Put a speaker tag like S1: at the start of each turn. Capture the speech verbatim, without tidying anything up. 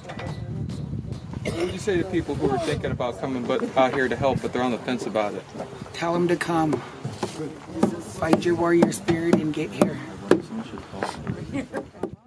S1: What would you say to people who are thinking about coming but out here to help, but they're on the fence about it?
S2: Tell them to come. Fight your warrior spirit and get here.